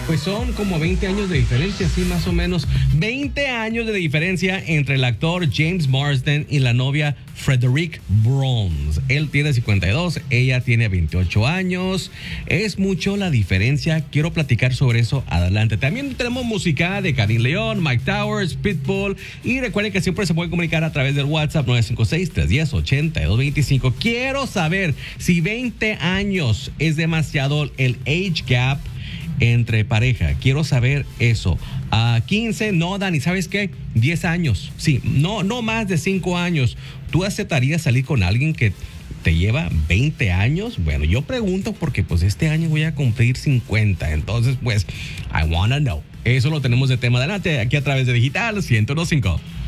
Pues son como 20 años de diferencia, sí, más o menos. 20 años de diferencia entre el actor James Marsden y la novia Frederick Bronze. Él tiene 52, ella tiene 28 años. Es mucho la diferencia. Quiero platicar sobre eso adelante. También tenemos música de Karim León, Mike Towers, Pitbull. Y recuerden que siempre se puede comunicar a través del WhatsApp 956-310-8225. Quiero saber si 20 años es demasiado el age gap entre pareja. Quiero saber eso. 15, no, Dani, ¿sabes qué? 10 años. Sí, no más de 5 años. ¿Tú aceptarías salir con alguien que te lleva 20 años? Bueno, yo pregunto porque pues este año voy a cumplir 50. Entonces, pues, I wanna know. Eso lo tenemos de tema adelante aquí a través de Digital 101.5.